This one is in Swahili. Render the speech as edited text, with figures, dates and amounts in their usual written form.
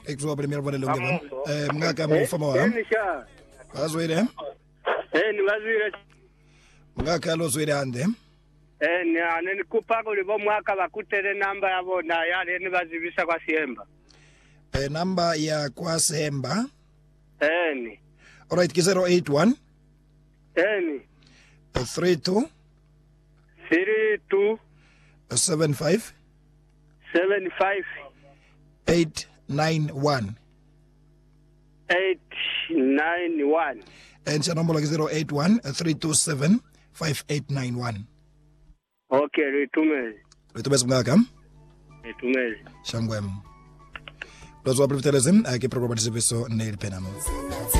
Ekuwa premier vanele ngeba. Mngaka mfama wa. Azwele. Ni wazwele. Mngaka lo zwele ande. Ni aneni kupako libo mwaka bakutere namba yabo na yale ni bazibisa kwa Siemba. Namba ya kwa Semba. Ni. Alright, 081. Ni. 32. 75. 891. And your number like 081 327 5891. Okay, ritumeli. Ritumeli mngaka? Ritumeli. Shangwem. Lozo wa privitelezim, ake programa disipiso neil penamo.